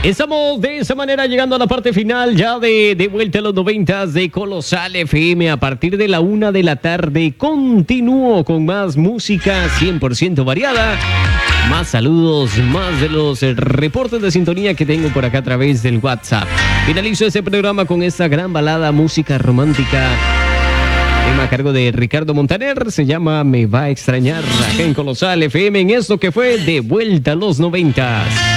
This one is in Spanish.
Estamos de esa manera llegando a la parte final ya de Vuelta a los 90 de Colosal FM. A partir de la 1 de la tarde continúo con más música 100% variada. Más saludos, más de los reportes de sintonía que tengo por acá a través del WhatsApp. Finalizo este programa con esta gran balada, música romántica. Tema a cargo de Ricardo Montaner, se llama Me va a extrañar, acá en Colosal FM, en esto que fue de Vuelta a los 90.